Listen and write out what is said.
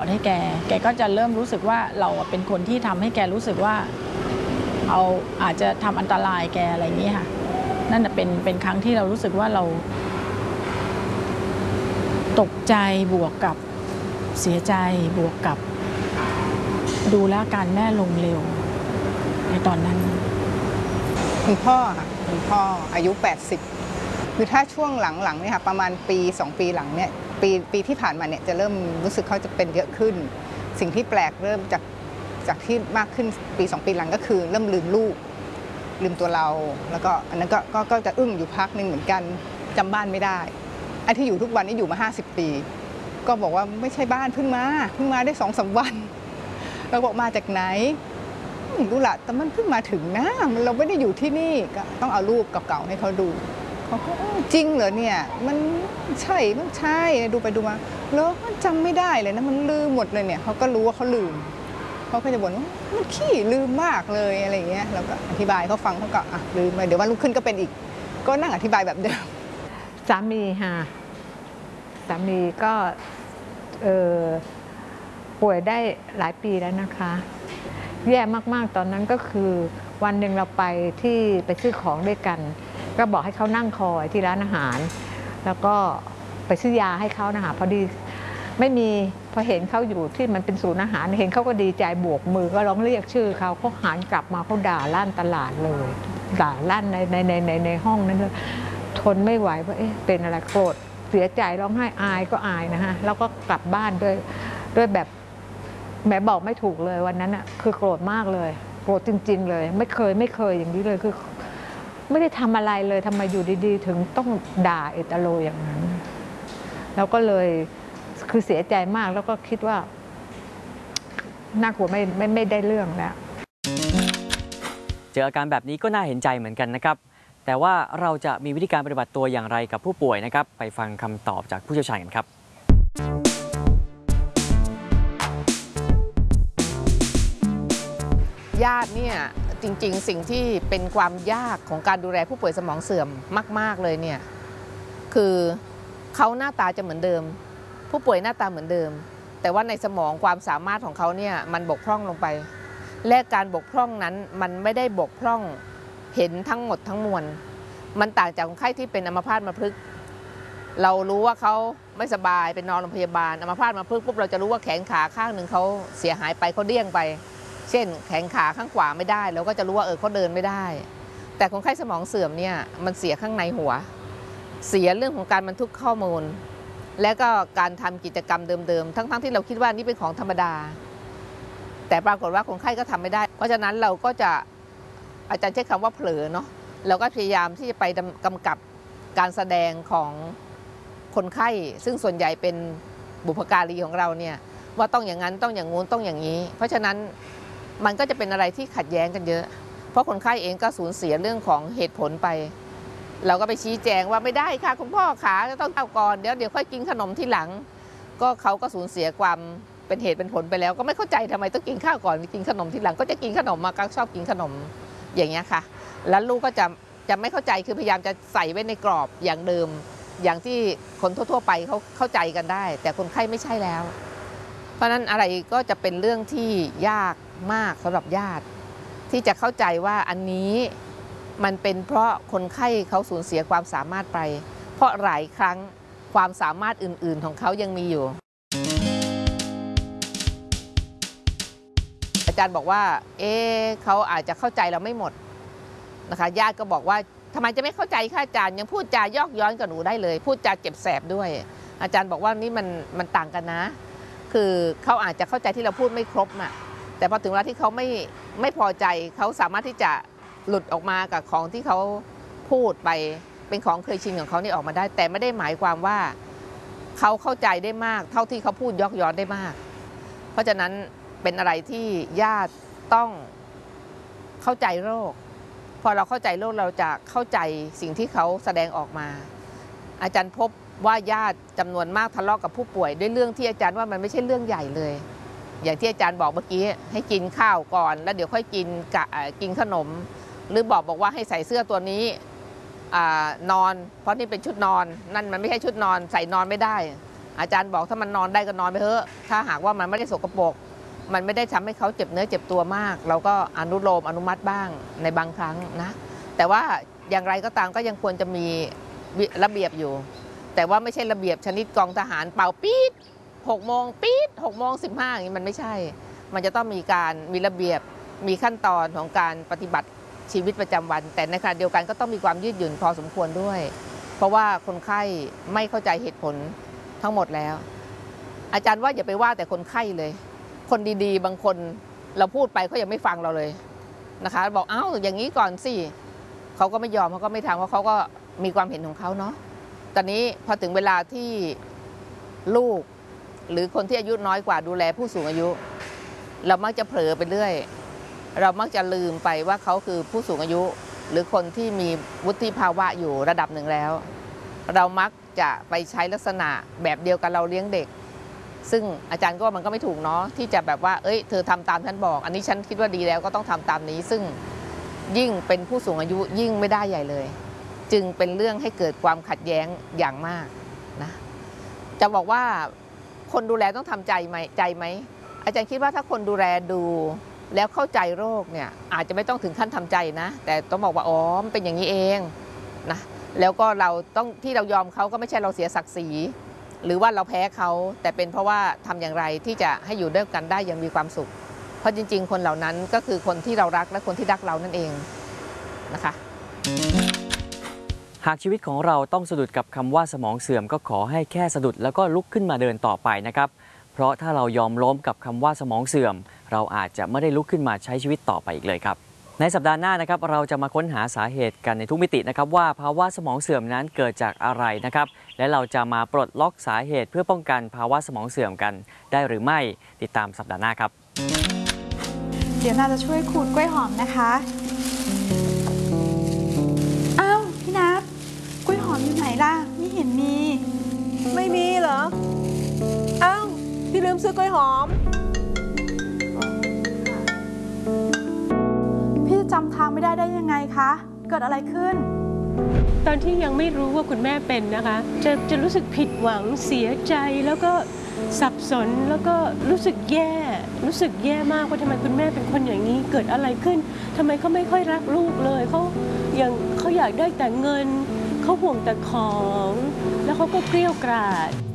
ให้แกก็จะเริ่มรู้สึกว่าเราเป็นคนที่ทำให้แกรู้สึกว่าเอาอาจจะทำอันตรายแกอะไรอย่างนี้ค่ะนั่นเป็นครั้งที่เรารู้สึกว่าเราตกใจบวกกับเสียใจบวกกับดูแลการแม่ลงเร็วในตอนนั้นคุณพ่อค่ะคุณพ่ออายุ80คือถ้าช่วงหลังๆเนี่ยค่ะประมาณปี2ปีหลังเนี่ยปีที่ผ่านมาเนี่ยจะเริ่มรู้สึกเขาจะเป็นเยอะขึ้นสิ่งที่แปลกเริ่มจากที่มากขึ้นปี2ปีหลังก็คือเริ่มลืมลูกลืมตัวเราแล้วก็อันนั้นก็จะอึ้งอยู่พักหนึ่งเหมือนกันจำบ้านไม่ได้ไอ้ที่อยู่ทุกวันนี้อยู่มา50ปีก็บอกว่าไม่ใช่บ้านเพิ่งมาได้2-3 วันเราบอกมาจากไหนไม่รู้ละแต่มันเพิ่งมาถึงนะเราไม่ได้อยู่ที่นี่ก็ต้องเอารูปเก่าๆให้เขาดูเขาก็จริงเหรอเนี่ยมันใช่ดูไปดูมาแล้วมันจำไม่ได้เลยนะมันลืมหมดเลยเนี่ยเขาก็รู้ว่าเขาลืมเขาก็จะบ่นว่ามันขี้ลืมมากเลยอะไรอย่างเงี้ยเราก็อธิบายเขาฟังเขาก็ลืมไปเดี๋ยววันรุ่งขึ้นก็เป็นอีกก็นั่งอธิบายแบบเดิมสามีค่ะสามีก็ป่วยได้หลายปีแล้วนะคะแย่มากๆตอนนั้นก็คือวันหนึ่งเราไปซื้อของด้วยกันก็บอกให้เขานั่งคอยที่ร้านอาหารแล้วก็ไปซื้อยาให้เขานะคะพอดีไม่มีพอเห็นเขาอยู่ที่มันเป็นศูนย์อาหารเห็นเขาก็ดีใจบวกมือก็ร้องเรียกชื่อเขาหันกลับมาเขาด่าลั่นตลาดเลยด่าลั่นในห้องนั้นเลยทนไม่ไหวว่าเป็นอะไรโกรธเสียใจร้องไห้อายก็อายนะฮะแล้วก็กลับบ้านด้วยแบบแม่บอกไม่ถูกเลยวันนั้นอ่ะคือโกรธมากเลยโกรธจริงๆเลยไม่เคยอย่างนี้เลยคือไม่ได้ทำอะไรเลยทำไมอยู่ดีๆถึงต้องด่าเอตโลอย่างนั้นแล้วก็เลยคือเสียใจมากแล้วก็คิดว่าน่ากลัวไม่ได้เรื่องแล้วเจออาการแบบนี้ก็น่าเห็นใจเหมือนกันนะครับแต่ว่าเราจะมีวิธีการปฏิบัติตัวอย่างไรกับผู้ป่วยนะครับไปฟังคำตอบจากผู้เชี่ยวชาญกันครับญาติเนี่ยจริงๆสิ่งที่เป็นความยากของการดูแลผู้ป่วยสมองเสื่อมมากๆเลยเนี่ยคือเขาหน้าตาจะเหมือนเดิมผู้ป่วยหน้าตาเหมือนเดิมแต่ว่าในสมองความสามารถของเขาเนี่ยมันบกพร่องลงไปและการบกพร่องนั้นมันไม่ได้บกพร่องเห็นทั้งหมดทั้งมวลมันต่างจากคนไข้ที่เป็นอัมพาตมาพฤกษ์เรารู้ว่าเขาไม่สบายเป็นนอนโรงพยาบาลอัมพาตมาพฤกษ์ปุ๊บเราจะรู้ว่าแขนขาข้างหนึ่งเขาเสียหายไปเขาเดี้ยงไปเช่นแขนขาข้างขวาไม่ได้เราก็จะรู้ว่าเขาเดินไม่ได้แต่คนไข้สมองเสื่อมเนี่ยมันเสียข้างในหัวเสียเรื่องของการบันทึกข้อมูลและก็การทำกิจกรรมเดิมๆทั้งที่เราคิดว่านี่เป็นของธรรมดาแต่ปรากฏว่าคนไข้ก็ทำไม่ได้เพราะฉะนั้นเราก็จะอาจารย์ใช้คำว่าเผลอเนาะเราก็พยายามที่จะไปกำกับการแสดงของคนไข้ซึ่งส่วนใหญ่เป็นบุพการีของเราเนี่ยว่าต้องอย่างนั้นต้องอย่างงู้นต้องอย่างนี้เพราะฉะนั้นมันก็จะเป็นอะไรที่ขัดแย้งกันเยอะเพราะคนไข้เองก็สูญเสียเรื่องของเหตุผลไปเราก็ไปชี้แจงว่าไม่ได้ค่ะคุณพ่อขาจะต้องเอาก่อนเดี๋ยวค่อยกินขนมที่หลังก็เขาก็สูญเสียความเป็นเหตุเป็นผลไปแล้วก็ไม่เข้าใจทำไมต้องกินข้าวก่อนกินขนมที่หลังก็จะกินขนมมาก็ชอบกินขนมอย่างเงี้ยค่ะแล้วลูกก็จะไม่เข้าใจคือพยายามจะใส่ไว้ในกรอบอย่างเดิมอย่างที่คนทั่วๆไปเขาเข้าใจกันได้แต่คนไข้ไม่ใช่แล้วเพราะนั้นอะไรก็จะเป็นเรื่องที่ยากมากสำหรับญาติที่จะเข้าใจว่าอันนี้มันเป็นเพราะคนไข้เขาสูญเสียความสามารถไปเพราะหลายครั้งความสามารถอื่นๆของเขายังมีอยู่อาจารย์บอกว่าเขาอาจจะเข้าใจเราไม่หมดนะคะญาติก็บอกว่าทำไมจะไม่เข้าใจค่ะอาจารย์ยังพูดจายอกย้อนกับหนูได้เลยพูดจาเจ็บแสบด้วยอาจารย์บอกว่านี่มันต่างกันนะคือเขาอาจจะเข้าใจที่เราพูดไม่ครบน่ะแต่พอถึงเวลาที่เขาไม่พอใจเขาสามารถที่จะหลุดออกมากับของที่เขาพูดไปเป็นของเคยชินของเขานี่ออกมาได้แต่ไม่ได้หมายความว่าเขาเข้าใจได้มากเท่าที่เขาพูดยอกย้อนได้มากเพราะฉะนั้นเป็นอะไรที่ญาติต้องเข้าใจโรคพอเราเข้าใจโรคเราจะเข้าใจสิ่งที่เขาแสดงออกมาอาจารย์พบว่าญาติจำนวนมากทะเลาะกับผู้ป่วยด้วยเรื่องที่อาจารย์ว่ามันไม่ใช่เรื่องใหญ่เลยอย่างที่อาจารย์บอกเมื่อกี้ให้กินข้าวก่อนแล้วเดี๋ยวค่อยกินขนมหรือบอกว่าให้ใส่เสื้อตัวนี้นอนเพราะนี่เป็นชุดนอนนั่นมันไม่ใช่ชุดนอนใส่นอนไม่ได้อาจารย์บอกถ้ามันนอนได้ก็นอนไปเถอะถ้าหากว่ามันไม่ได้สกปรกมันไม่ได้ทำให้เขาเจ็บเนื้อเจ็บตัวมาก เราก็อนุโลมอนุมัติบ้างในบางครั้งนะแต่ว่าอย่างไรก็ตามก็ยังควรจะมีระเบียบอยู่ แต่ว่าไม่ใช่ระเบียบชนิดกองทหารเป่าปี๊ด6 โมงปี๊ด6 โมง 15อย่างนี้มันไม่ใช่มันจะต้องมีระเบียบมีขั้นตอนของการปฏิบัติชีวิตประจำวันแต่ในขณะเดียวกันก็ต้องมีความยืดหยุ่นพอสมควรด้วยเพราะว่าคนไข้ไม่เข้าใจเหตุผลทั้งหมดแล้วอาจารย์ว่าอย่าไปว่าแต่คนไข้เลยคนดีๆบางคนเราพูดไปเขายังไม่ฟังเราเลยนะคะบอกเอ้าอย่างนี้ก่อนสิเขาก็ไม่ยอมเขาก็ไม่ทำเพราะเขาก็มีความเห็นของเขาเนาะตอนนี้พอถึงเวลาที่ลูกหรือคนที่อายุน้อยกว่าดูแลผู้สูงอายุเรามักจะเผลอไปเรื่อยเรามักจะลืมไปว่าเขาคือผู้สูงอายุหรือคนที่มีวุฒิภาวะอยู่ระดับหนึ่งแล้วเรามักจะไปใช้ลักษณะแบบเดียวกันเราเลี้ยงเด็กซึ่งอาจารย์ก็ว่ามันก็ไม่ถูกเนาะที่จะแบบว่าเอ้ยเธอทำตามฉันบอกอันนี้ฉันคิดว่าดีแล้วก็ต้องทำตามนี้ซึ่งยิ่งเป็นผู้สูงอายุยิ่งไม่ได้ใหญ่เลยจึงเป็นเรื่องให้เกิดความขัดแย้งอย่างมากนะจะบอกว่าคนดูแลต้องทำใจไหมอาจารย์คิดว่าถ้าคนดูแลดูแล้วเข้าใจโรคเนี่ยอาจจะไม่ต้องถึงขั้นทำใจนะแต่ต้องบอกว่าอ๋อมันเป็นอย่างนี้เองนะแล้วก็เราต้องที่เรายอมเขาก็ไม่ใช่เราเสียศักดิ์ศรีหรือว่าเราแพ้เขาแต่เป็นเพราะว่าทำอย่างไรที่จะให้อยู่ด้วยกันได้อย่างมีความสุขเพราะจริงๆคนเหล่านั้นก็คือคนที่เรารักและคนที่รักเรานั่นเองนะคะหากชีวิตของเราต้องสะดุดกับคำว่าสมองเสื่อมก็ขอให้แค่สะดุดแล้วก็ลุกขึ้นมาเดินต่อไปนะครับเพราะถ้าเรายอมล้มกับคำว่าสมองเสื่อมเราอาจจะไม่ได้ลุกขึ้นมาใช้ชีวิตต่อไปอีกเลยครับในสัปดาห์หน้านะครับเราจะมาค้นหาสาเหตุกันในทุกมิตินะครับว่าภาวะสมองเสื่อมนั้นเกิดจากอะไรนะครับและเราจะมาปลดล็อกสาเหตุเพื่อป้องกันภาวะสมองเสื่อมกันได้หรือไม่ติดตามสัปดาห์หน้าครับเดี๋ยวนาจะช่วยขูดกล้วยหอมนะคะอ้าวพี่นัทกล้วยหอมอยู่ไหนล่ะไม่เห็นมีไม่มีเหรออ้าวพี่ลืมซื้อกล้วยหอมพี่จะจำทางไม่ได้ได้ยังไงคะเกิดอะไรขึ้นตอนที่ยังไม่รู้ว่าคุณแม่เป็นนะคะจะรู้สึกผิดหวังเสียใจแล้วก็สับสนแล้วก็รู้สึกแย่มากว่าทำไมคุณแม่เป็นคนอย่างนี้เกิดอะไรขึ้นทำไมเขาไม่ค่อยรักลูกเลยเขาอยากได้แต่เงินเขาห่วงแต่ของแล้วเขาก็เกลี้ยกล่อม